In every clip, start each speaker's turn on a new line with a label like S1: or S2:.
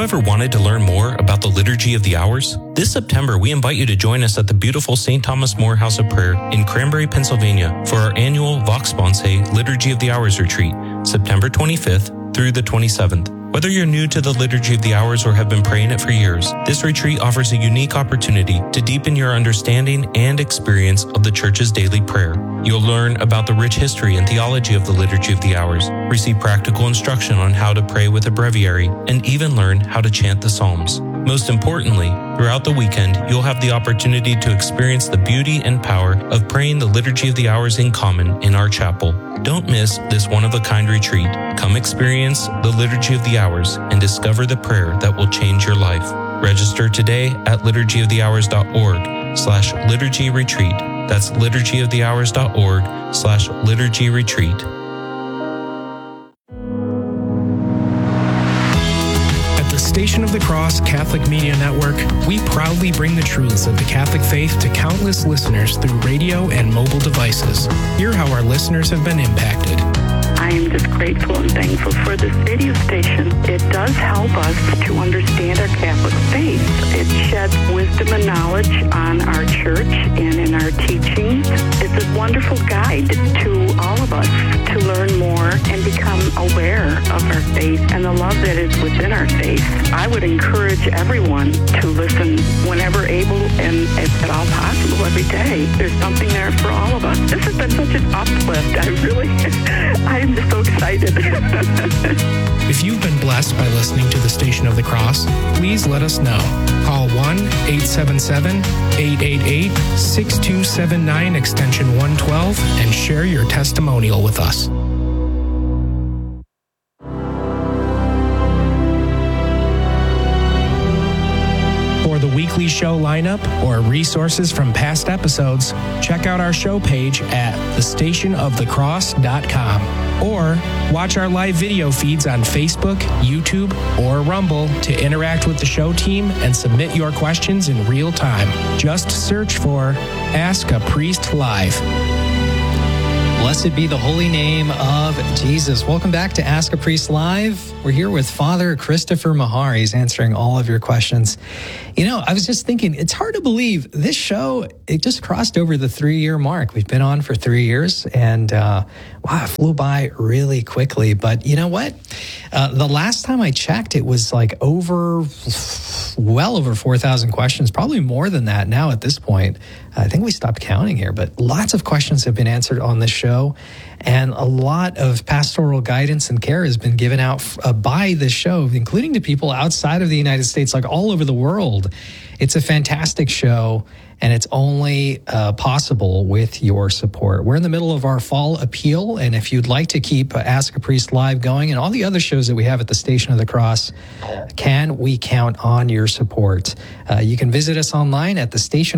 S1: you ever wanted to learn more about the Liturgy of the Hours? This September, we invite you to join us at the beautiful St. Thomas More House of Prayer in Cranberry, Pennsylvania for our annual Vox Sponsae Liturgy of the Hours retreat, September 25th through the 27th. Whether you're new to the Liturgy of the Hours or have been praying it for years, this retreat offers a unique opportunity to deepen your understanding and experience of the Church's daily prayer. You'll learn about the rich history and theology of the Liturgy of the Hours, receive practical instruction on how to pray with a breviary, and even learn how to chant the Psalms. Most importantly, throughout the weekend, you'll have the opportunity to experience the beauty and power of praying the Liturgy of the Hours in common in our chapel. Don't miss this one-of-a-kind retreat. Come experience the Liturgy of the Hours and discover the prayer that will change your life. Register today at liturgyofthehours.org/liturgy retreat. That's liturgyofthehours.org/liturgy retreat.
S2: Station of the Cross Catholic Media Network, we proudly bring the truths of the Catholic faith to countless listeners through radio and mobile devices. Hear how our listeners have been impacted.
S3: I am just grateful and thankful for this radio station. It does help us to understand our Catholic faith. It sheds wisdom and knowledge on our church and in our teachings. It's a wonderful guide to all of us to learn more and become aware of our faith and the love that is within our faith. I would encourage everyone to listen whenever able and if at all possible every day. There's something there for all of us. This has been such an uplift. I'm just so excited.
S2: If you've been blessed by listening to the Station of the Cross, please let us know. Call 1-877-888-6279 extension 112 and share your testimonial with us. For the weekly show lineup or resources from past episodes, check out our show page at thestationofthecross.com or watch our live video feeds on Facebook, YouTube, or Rumble to interact with the show team and submit your questions in real time. Just search for Ask a Priest Live.
S4: Blessed be the holy name of Jesus. Welcome back to Ask a Priest Live. We're here with Father Christopher Mahar. He's answering all of your questions. You know, I was just thinking, it's hard to believe this show, it just crossed over the 3-year mark. We've been on for 3 years and wow, it flew by really quickly. But you know what? The last time I checked, it was like well over 4,000 questions, probably more than that now at this point. I think we stopped counting here, but lots of questions have been answered on this show, and a lot of pastoral guidance and care has been given out by this show, including to people outside of the United States, like all over the world. It's a fantastic show, and it's only possible with your support. We're in the middle of our fall appeal, and if you'd like to keep Ask a Priest Live going and all the other shows that we have at the Station of the Cross, can we count on your support? You can visit us online at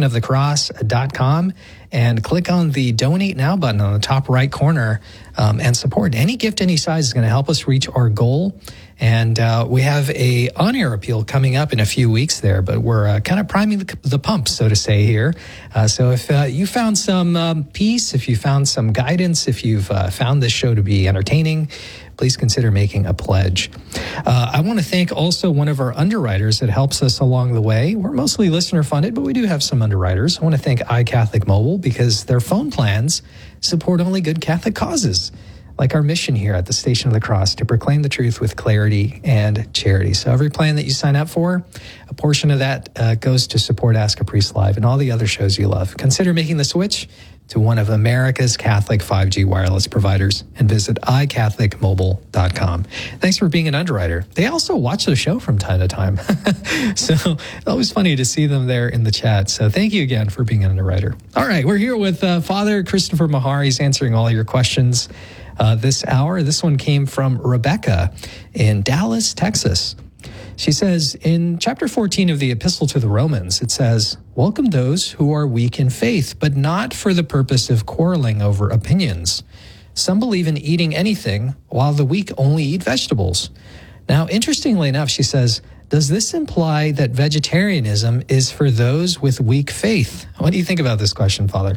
S4: thestationofthecross.com and click on the Donate Now button on the top right corner and support. Any gift, any size is going to help us reach our goal. And we have a on-air appeal coming up in a few weeks there, but we're kind of priming the pump, so to say, here. So if you found some peace, if you found some guidance, if you've found this show to be entertaining, please consider making a pledge. I want to thank also one of our underwriters that helps us along the way. We're mostly listener-funded, but we do have some underwriters. I want to thank iCatholic Mobile because their phone plans support only good Catholic causes, like our mission here at the Station of the Cross, to proclaim the truth with clarity and charity. So every plan that you sign up for, a portion of that goes to support Ask a Priest Live and all the other shows you love. Consider making the switch to one of America's Catholic 5G wireless providers and visit iCatholicMobile.com. Thanks for being an underwriter. They also watch the show from time to time. So it's always funny to see them there in the chat. So thank you again for being an underwriter. All right, we're here with Father Christopher Mahar. He's answering all your questions this hour. This one came from Rebecca in Dallas, Texas. She says, in chapter 14 of the Epistle to the Romans, it says, "Welcome those who are weak in faith, but not for the purpose of quarreling over opinions. Some believe in eating anything, while the weak only eat vegetables." Now, interestingly enough, she says, does this imply that vegetarianism is for those with weak faith? What do you think about this question, Father?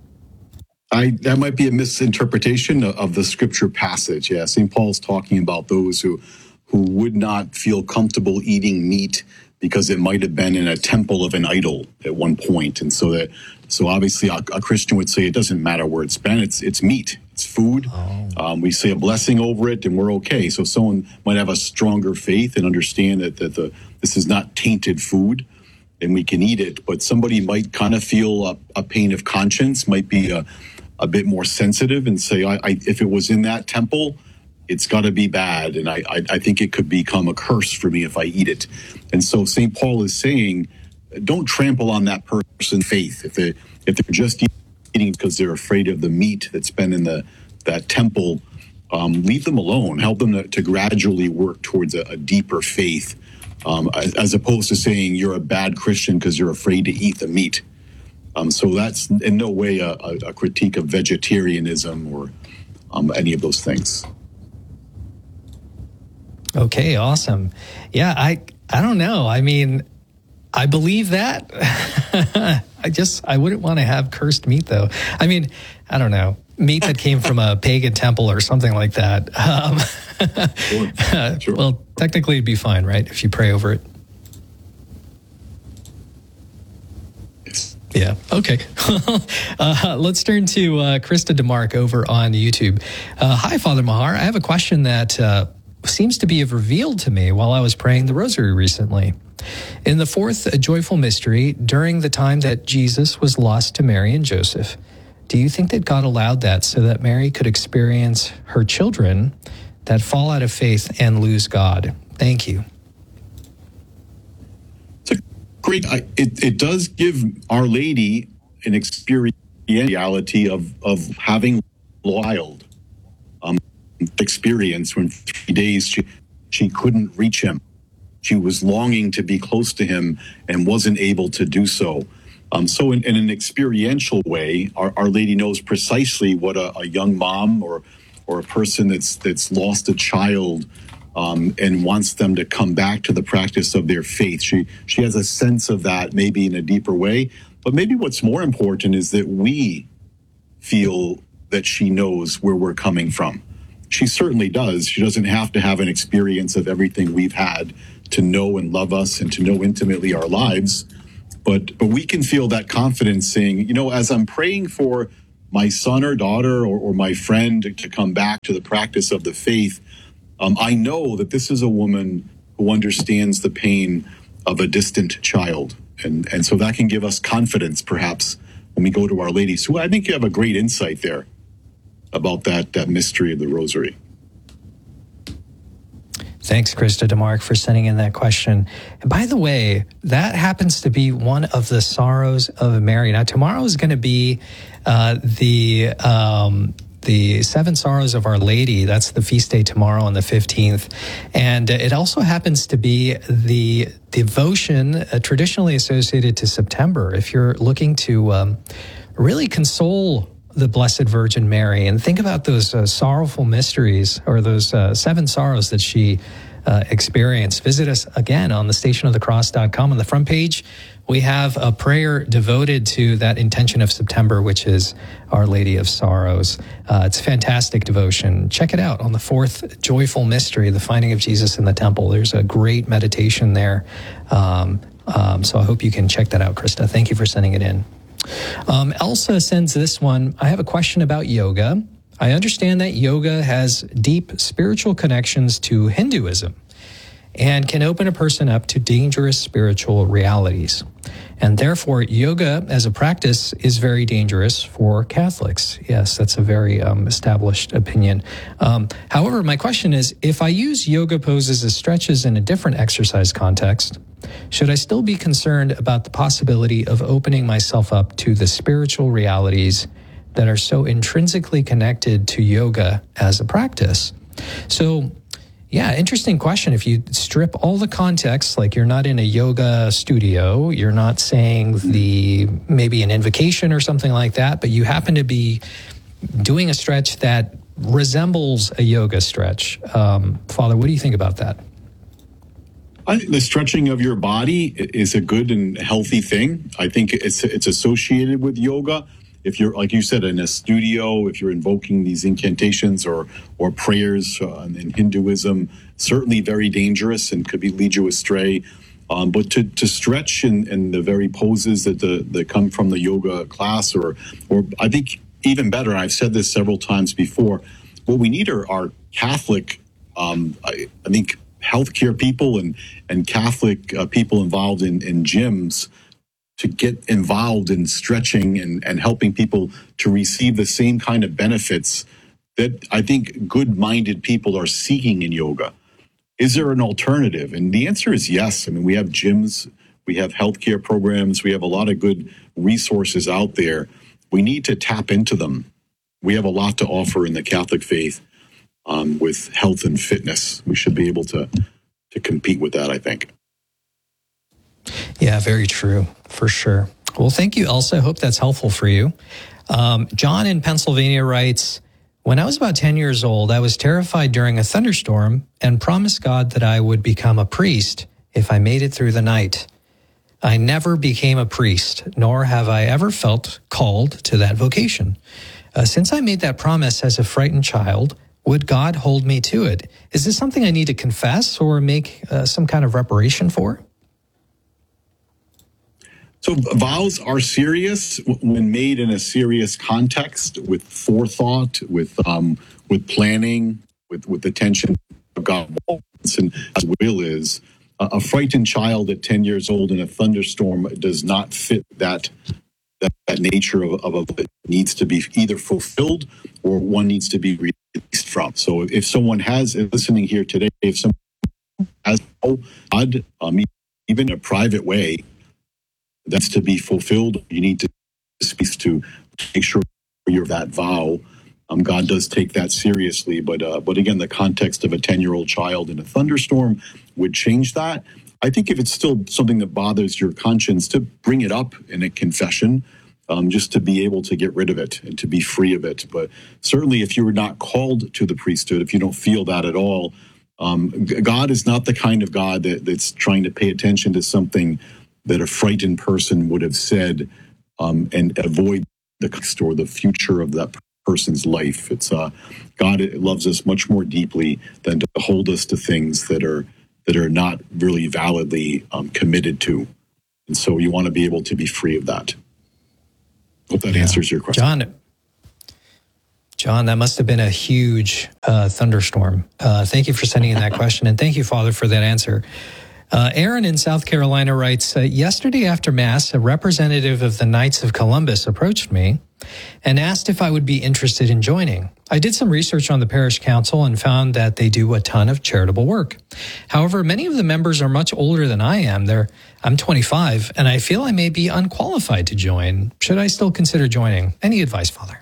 S5: That might be a misinterpretation of the scripture passage. Yeah, St. Paul's talking about those who who would not feel comfortable eating meat because it might have been in a temple of an idol at one point. And so obviously a Christian would say it doesn't matter where it's been, it's meat, it's food. We say a blessing over it and we're okay. So someone might have a stronger faith and understand that this is not tainted food and we can eat it, but somebody might kind of feel a pain of conscience, might be a bit more sensitive and say, if it was in that temple, it's got to be bad, and I think it could become a curse for me if I eat it. And so St. Paul is saying, don't trample on that person's faith. If they're just eating because they're afraid of the meat that's been in that temple, leave them alone. Help them to gradually work towards a deeper faith, as opposed to saying you're a bad Christian because you're afraid to eat the meat. So that's in no way a critique of vegetarianism or any of those things.
S4: Okay, awesome. Yeah, I don't know. I mean, I believe that. I wouldn't want to have cursed meat, though. I mean, I don't know. Meat that came from a pagan temple or something like that. Sure. Well, technically it'd be fine, right? If you pray over it. Yeah. Okay. Let's turn to Krista DeMark over on YouTube. Hi, Father Mahar. I have a question that seems to be revealed to me while I was praying the rosary recently. In the fourth joyful mystery, during the time that Jesus was lost to Mary and Joseph, do you think that God allowed that so that Mary could experience her children that fall out of faith and lose God? Thank you.
S5: Great. It does give Our Lady an experientiality of having a child. Experience when 3 days she couldn't reach him. She was longing to be close to him and wasn't able to do so. So in an experiential way, Our Lady knows precisely what a young mom or a person that's lost a child and wants them to come back to the practice of their faith. She has a sense of that maybe in a deeper way. But maybe what's more important is that we feel that she knows where we're coming from. She certainly does. She doesn't have to have an experience of everything we've had to know and love us and to know intimately our lives. But we can feel that confidence saying, as I'm praying for my son or daughter or my friend to come back to the practice of the faith, I know that this is a woman who understands the pain of a distant child. And so that can give us confidence, perhaps, when we go to Our Lady. So I think you have a great insight there about that mystery of the Rosary.
S4: Thanks, Krista DeMark, for sending in that question. And by the way, that happens to be one of the sorrows of Mary. Now, tomorrow is going to be the Seven Sorrows of Our Lady. That's the feast day tomorrow on the 15th. And it also happens to be the devotion traditionally associated to September. If you're looking to really console the Blessed Virgin Mary and think about those sorrowful mysteries or those seven sorrows that she experienced, visit us again on the stationofthecross.com. On the front page, we have a prayer devoted to that intention of September, which is Our Lady of Sorrows. It's a fantastic devotion. Check it out on the fourth joyful mystery, the finding of Jesus in the temple. There's a great meditation there. So I hope you can check that out, Krista. Thank you for sending it in. Elsa sends this one. I have a question about yoga. I understand that yoga has deep spiritual connections to Hinduism and can open a person up to dangerous spiritual realities. And therefore, yoga as a practice is very dangerous for Catholics. Yes, that's a very established opinion. However, my question is, if I use yoga poses as stretches in a different exercise context, should I still be concerned about the possibility of opening myself up to the spiritual realities that are so intrinsically connected to yoga as a practice? So, yeah, interesting question. If you strip all the context, like you're not in a yoga studio, you're not saying maybe an invocation or something like that, but you happen to be doing a stretch that resembles a yoga stretch. Father, what do you think about that?
S5: The stretching of your body is a good and healthy thing. I think it's associated with yoga. if you're, like you said, in a studio, if you're invoking these incantations or prayers in Hinduism, certainly very dangerous and could lead you astray. But to stretch in the very poses that come from the yoga class, or I think even better, and I've said this several times before, what we need are Catholic, I think, healthcare people and Catholic people involved in gyms to get involved in stretching and helping people to receive the same kind of benefits that I think good-minded people are seeking in yoga. Is there an alternative? And the answer is yes. I mean, we have gyms, we have healthcare programs, we have a lot of good resources out there. We need to tap into them. We have a lot to offer in the Catholic faith with health and fitness. We should be able to compete with that, I think.
S4: Yeah, very true, for sure. Well, thank you, Elsa. I hope that's helpful for you. John in Pennsylvania writes, when I was about 10 years old, I was terrified during a thunderstorm and promised God that I would become a priest if I made it through the night. I never became a priest, nor have I ever felt called to that vocation. Since I made that promise as a frightened child, would God hold me to it? Is this something I need to confess or make some kind of reparation for?
S5: So vows are serious when made in a serious context, with forethought, with planning, with attention to God wants and His will is. A frightened child at 10 years old in a thunderstorm does not fit that nature of it needs to be either fulfilled or one needs to be released from. So if someone has, listening here today, if someone has God, even in a private way, that's to be fulfilled, you need to speak to make sure you're that vow. God does take that seriously, but again, the context of a 10-year-old child in a thunderstorm would change that. I think if it's still something that bothers your conscience, to bring it up in a confession, just to be able to get rid of it and to be free of it. But certainly if you were not called to the priesthood, if you don't feel that at all, God is not the kind of God that's trying to pay attention to something that a frightened person would have said and avoid the context or the future of that person's life. It's God loves us much more deeply than to hold us to things that are not really validly committed to. And so you want to be able to be free of that. Hope that answers your question.
S4: John, that must have been a huge thunderstorm. Thank you for sending in that question, and thank you, Father, for that answer. Aaron in South Carolina writes, yesterday after Mass, a representative of the Knights of Columbus approached me and asked if I would be interested in joining. I did some research on the parish council and found that they do a ton of charitable work. However, many of the members are much older than I am. I'm 25, and I feel I may be unqualified to join. Should I still consider joining? Any advice, Father?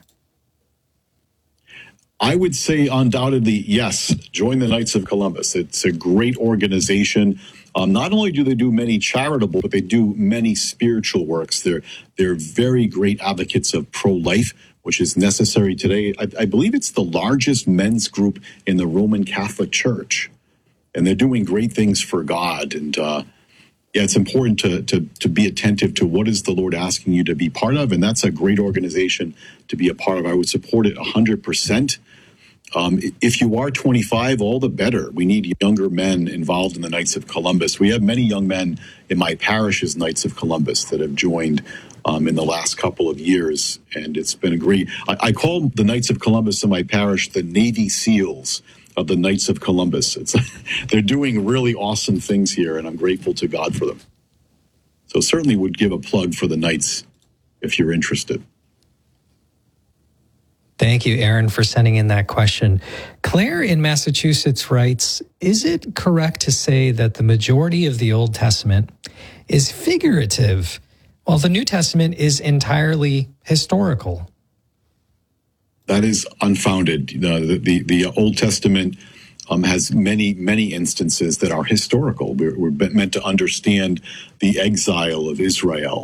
S5: I would say undoubtedly, yes, join the Knights of Columbus. It's a great organization. Not only do they do many charitable, but they do many spiritual works. They're very great advocates of pro-life, which is necessary today. I believe it's the largest men's group in the Roman Catholic Church, and they're doing great things for God. And it's important to be attentive to what is the Lord asking you to be part of, and that's a great organization to be a part of. I would support it 100%. If you are 25, all the better. We need younger men involved in the Knights of Columbus. We have many young men in my parish as Knights of Columbus that have joined in the last couple of years, and it's been a great. I call the Knights of Columbus in my parish the Navy SEALs of the Knights of Columbus. They're doing really awesome things here, and I'm grateful to God for them. So certainly would give a plug for the Knights if you're interested.
S4: Thank you, Aaron, for sending in that question. Claire in Massachusetts writes, is it correct to say that the majority of the Old Testament is figurative, while the New Testament is entirely historical?
S5: That is unfounded. The Old Testament has many instances that are historical. We're meant to understand the exile of Israel.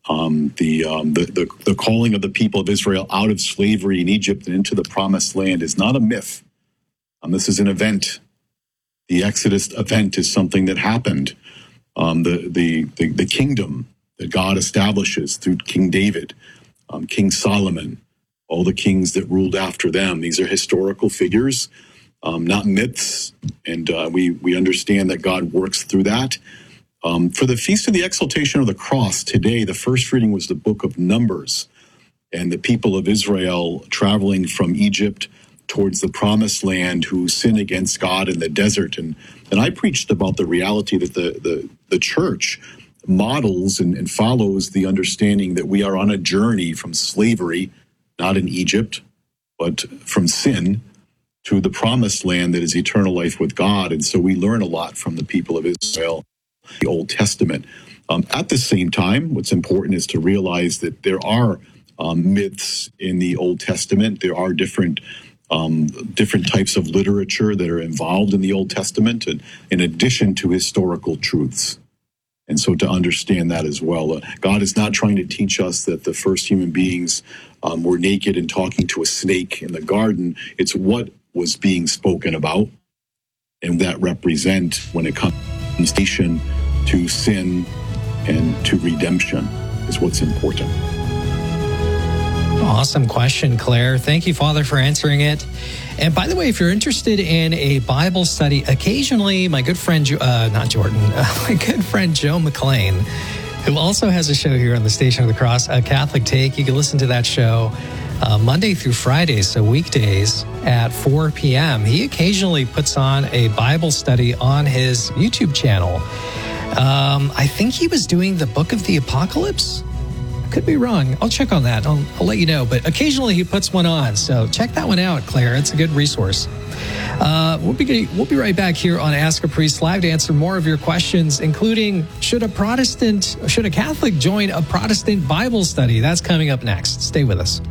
S5: The calling of the people of Israel out of slavery in Egypt and into the promised land is not a myth. This is an event. The Exodus event is something that happened. The kingdom that God establishes through King David King Solomon, all the kings that ruled after them. These are historical figures, not myths, and we understand that God works through that. For the Feast of the Exaltation of the Cross today, the first reading was the book of Numbers, and the people of Israel traveling from Egypt towards the Promised Land who sin against God in the desert. And I preached about the reality that the church models and follows the understanding that we are on a journey from slavery, not in Egypt, but from sin to the Promised Land that is eternal life with God. And so we learn a lot from the people of Israel, the Old Testament. At the same time, what's important is to realize that there are myths in the Old Testament. There are different types of literature that are involved in the Old Testament, and in addition to historical truths. And so to understand that as well, God is not trying to teach us that the first human beings were naked and talking to a snake in the garden. It's what was being spoken about, and that represent when it comes to sin and to redemption is what's important.
S4: Awesome question, Claire. Thank you, Father, for answering it. And by the way, if you're interested in a Bible study, occasionally my good friend, my good friend Joe McLean, who also has a show here on the Station of the Cross, A Catholic Take. You can listen to that show Monday through Friday, so weekdays at 4 p.m. He occasionally puts on a Bible study on his YouTube channel. I think he was doing the Book of the Apocalypse. Could be wrong. I'll check on that. I'll let you know. But occasionally he puts one on. So check that one out, Claire. It's a good resource. We'll be right back here on Ask a Priest Live to answer more of your questions, including should a Catholic join a Protestant Bible study? That's coming up next. Stay with us.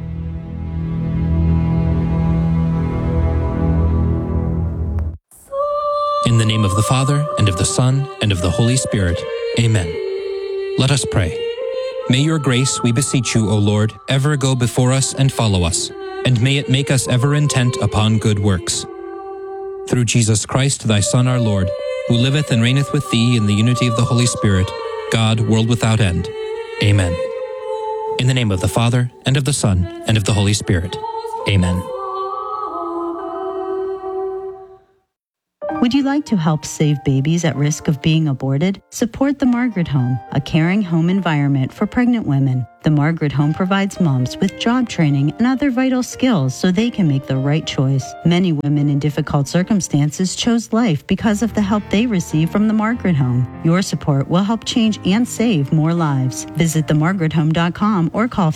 S6: In the name of the Father, and of the Son, and of the Holy Spirit. Amen. Let us pray. May your grace, we beseech you, O Lord, ever go before us and follow us, and may it make us ever intent upon good works. Through Jesus Christ, thy Son, our Lord, who liveth and reigneth with thee in the unity of the Holy Spirit, God, world without end. Amen. In the name of the Father, and of the Son, and of the Holy Spirit. Amen.
S7: Would you like to help save babies at risk of being aborted? Support the Margaret Home, a caring home environment for pregnant women. The Margaret Home provides moms with job training and other vital skills so they can make the right choice. Many women in difficult circumstances chose life because of the help they receive from the Margaret Home. Your support will help change and save more lives. Visit themargarethome.com or call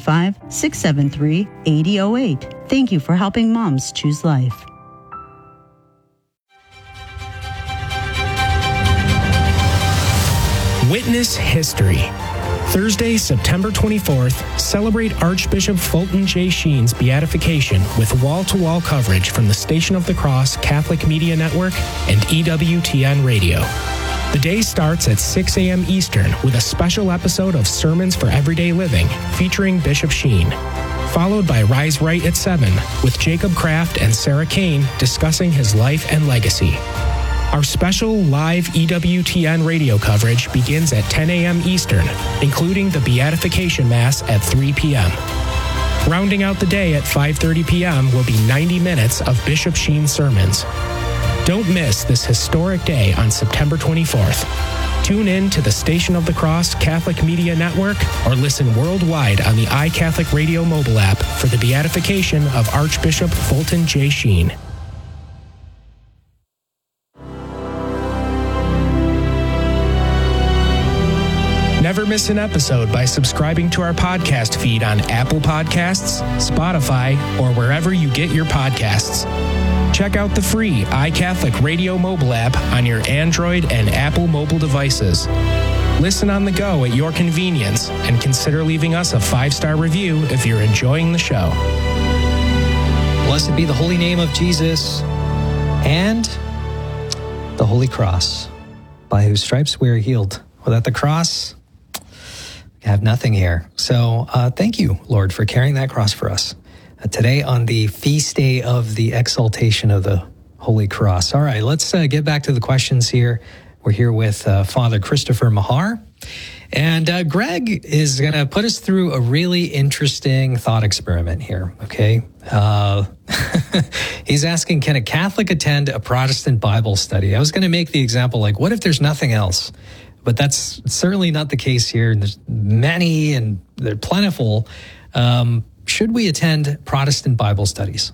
S7: 585-673-8008. Thank you for helping moms choose life.
S2: Witness history. Thursday, September 24th, celebrate Archbishop Fulton J. Sheen's beatification with wall-to-wall coverage from the Station of the Cross Catholic Media Network and EWTN Radio. The day starts at 6 a.m. Eastern with a special episode of Sermons for Everyday Living featuring Bishop Sheen, followed by Rise Right at 7 with Jacob Kraft and Sarah Kane discussing his life and legacy. Our special live EWTN radio coverage begins at 10 a.m. Eastern, including the Beatification Mass at 3 p.m. Rounding out the day at 5:30 p.m. will be 90 minutes of Bishop Sheen sermons. Don't miss this historic day on September 24th. Tune in to the Station of the Cross Catholic Media Network or listen worldwide on the iCatholic Radio mobile app for the beatification of Archbishop Fulton J. Sheen. Never miss an episode by subscribing to our podcast feed on Apple Podcasts, Spotify, or wherever you get your podcasts. Check out the free iCatholic Radio mobile app on your Android and Apple mobile devices. Listen on the go at your convenience and consider leaving us a 5-star review if you're enjoying the show.
S4: Blessed be the holy name of Jesus and the Holy Cross, by whose stripes we are healed. Without the cross, we have nothing here. So thank you, Lord, for carrying that cross for us. Today on the feast day of the exaltation of the Holy Cross. All right, let's get back to the questions here. We're here with Father Christopher Mahar. And Greg is going to put us through a really interesting thought experiment here, okay? He's asking, can a Catholic attend a Protestant Bible study? I was going to make the example like, what if there's nothing else? But that's certainly not the case here. There's many and they're plentiful. Should we attend Protestant Bible studies?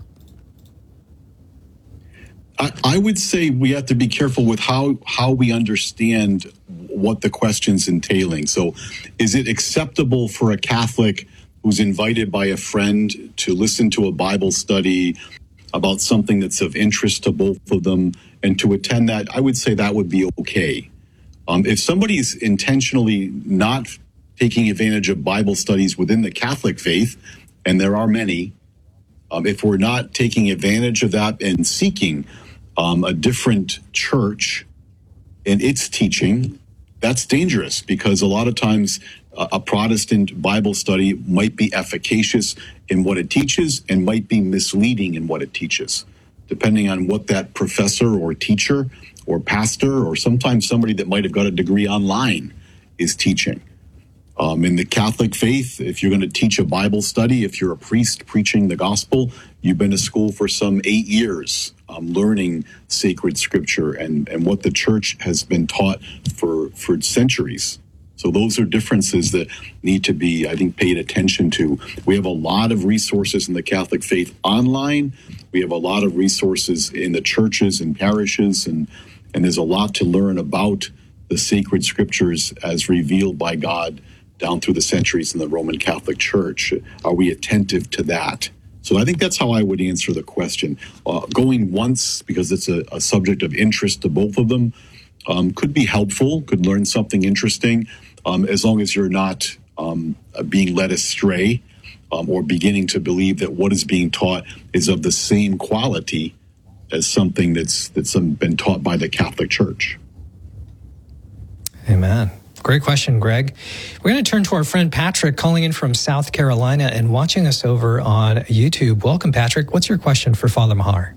S5: I would say we have to be careful with how we understand what the question's entailing. So is it acceptable for a Catholic who's invited by a friend to listen to a Bible study about something that's of interest to both of them and to attend that? I would say that would be okay. If somebody's intentionally not taking advantage of Bible studies within the Catholic faith, and there are many, if we're not taking advantage of that and seeking a different church and its teaching, that's dangerous, because a lot of times a Protestant Bible study might be efficacious in what it teaches and might be misleading in what it teaches, depending on what that professor or teacher or pastor or sometimes somebody that might have got a degree online is teaching. In the Catholic faith, if you're going to teach a Bible study, if you're a priest preaching the gospel, you've been to school for some 8 years, learning sacred scripture and what the church has been taught for centuries. So those are differences that need to be, I think, paid attention to. We have a lot of resources in the Catholic faith online. We have a lot of resources in the churches and parishes, and there's a lot to learn about the sacred scriptures as revealed by God down through the centuries in the Roman Catholic Church. Are we attentive to that? So I think that's how I would answer the question. Going once, because it's a subject of interest to both of them, could be helpful, could learn something interesting, as long as you're not being led astray or beginning to believe that what is being taught is of the same quality as something that's been taught by the Catholic Church.
S4: Amen. Great question, Greg. We're going to turn to our friend Patrick, calling in from South Carolina and watching us over on YouTube. Welcome, Patrick. What's your question for Father Mahar?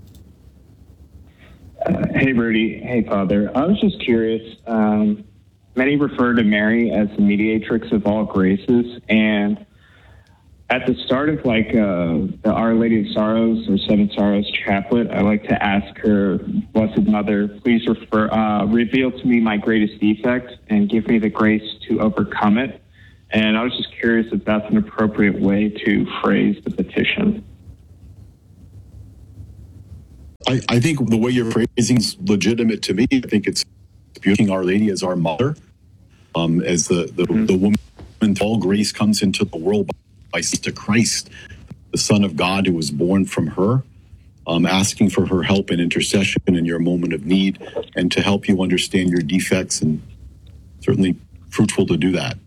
S8: Hey, Rudy. Hey, Father. I was just curious. Many refer to Mary as the mediatrix of all graces, and at the start of the Our Lady of Sorrows or Seven Sorrows chaplet, I like to ask her, Blessed Mother, please reveal to me my greatest defect and give me the grace to overcome it. And I was just curious if that's an appropriate way to phrase the petition.
S5: I think the way you're phrasing is legitimate to me. I think it's viewing Our Lady as our mother, as the woman. All grace comes into the world by to Christ, the Son of God who was born from her, asking for her help and intercession in your moment of need and to help you understand your defects, and certainly fruitful to do that.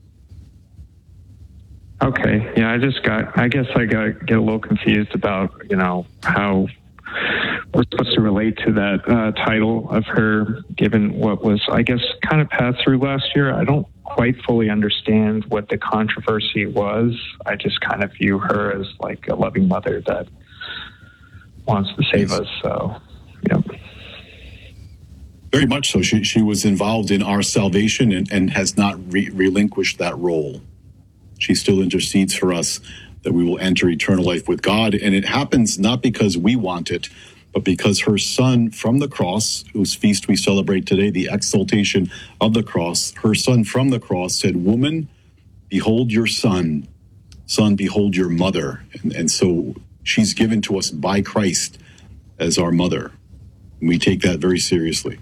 S8: Okay. Yeah, I guess I get a little confused about, how we're supposed to relate to that title of her, given what was, I guess, kind of passed through last year. I don't quite fully understand what the controversy was. I just kind of view her as like a loving mother that wants to save us. So, yeah.
S5: Very much so. She was involved in our salvation and has not relinquished that role. She still intercedes for us that we will enter eternal life with God. And it happens not because we want it, but because her Son from the cross, whose feast we celebrate today, the exaltation of the cross, her Son from the cross said, Woman, behold your son. Son, behold your mother. And so she's given to us by Christ as our mother. And we take that very seriously.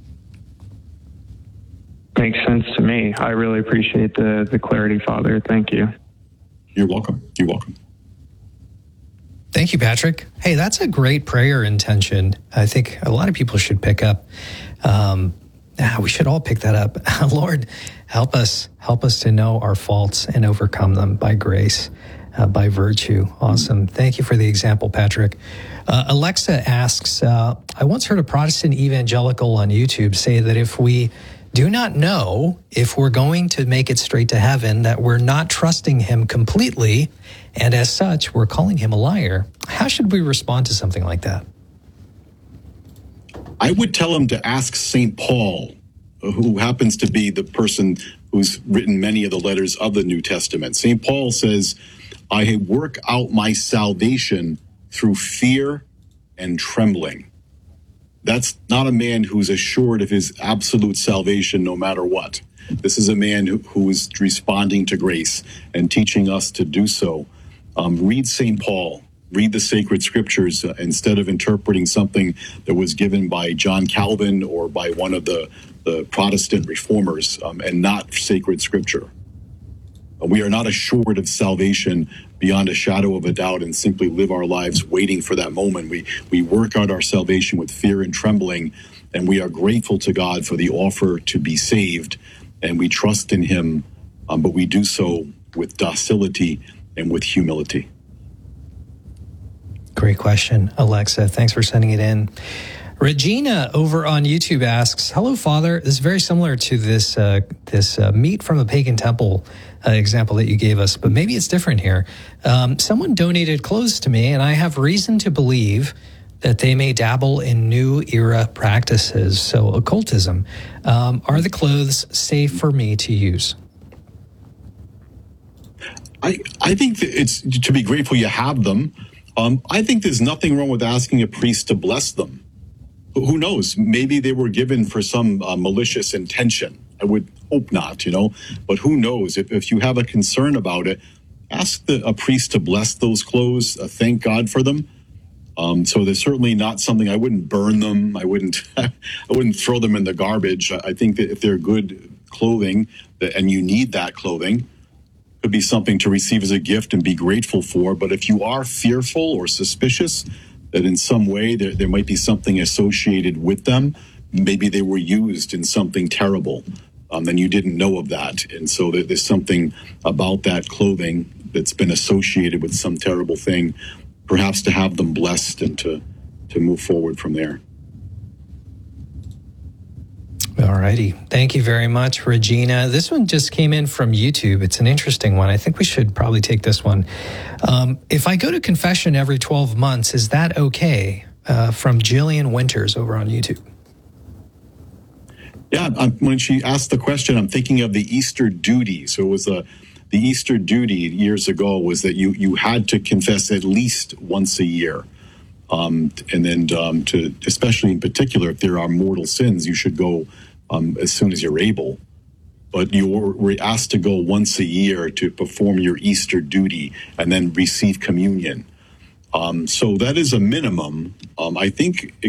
S8: Makes sense to me. I really appreciate the clarity, Father. Thank you.
S5: You're welcome. You're welcome.
S4: Thank you, Patrick. Hey, that's a great prayer intention. I think a lot of people should pick up. We should all pick that up. Lord, help us to know our faults and overcome them by grace, by virtue. Awesome. Thank you for the example, Patrick. Alexa asks, I once heard a Protestant evangelical on YouTube say that if we do not know if we're going to make it straight to heaven, that we're not trusting him completely, and as such, we're calling him a liar. How should we respond to something like that?
S5: I would tell him to ask St. Paul, who happens to be the person who's written many of the letters of the New Testament. St. Paul says, I work out my salvation through fear and trembling. That's not a man who's assured of his absolute salvation no matter what. This is a man who is responding to grace and teaching us to do so. Read St. Paul. Read the sacred scriptures instead of interpreting something that was given by John Calvin or by one of the Protestant reformers, and not sacred scripture. We are not assured of salvation beyond a shadow of a doubt and simply live our lives waiting for that moment. We work out our salvation with fear and trembling, and we are grateful to God for the offer to be saved, and we trust in him, but we do so with docility and with humility.
S4: Great question, Alexa. Thanks for sending it in. Regina over on YouTube asks, hello, Father. This is very similar to this meat from a pagan temple example that you gave us, but maybe it's different here. Someone donated clothes to me, and I have reason to believe that they may dabble in new era practices, so occultism. Are the clothes safe for me to use?
S5: I think that it's to be grateful you have them. I think there's nothing wrong with asking a priest to bless them. Who knows? Maybe they were given for some malicious intention. I would hope not, but who knows? If you have a concern about it, ask a priest to bless those clothes, thank God for them. So there's certainly not something, I wouldn't burn them. I wouldn't throw them in the garbage. I think that if they're good clothing and you need that clothing, could be something to receive as a gift and be grateful for. But if you are fearful or suspicious that in some way there might be something associated with them, maybe they were used in something terrible, and you didn't know of that. And so there's something about that clothing that's been associated with some terrible thing, perhaps to have them blessed and to move forward from there.
S4: All righty. Thank you very much, Regina. This one just came in from YouTube. It's an interesting one. I think we should probably take this one. If I go to confession every 12 months, is that okay? From Jillian Winters over on YouTube.
S5: Yeah, when she asked the question, I'm thinking of the Easter duty. So it was the Easter duty years ago was that you had to confess at least once a year. And then to, especially in particular, if there are mortal sins, you should go as soon as you're able. But you were asked to go once a year to perform your Easter duty and then receive communion. So that is a minimum. I think it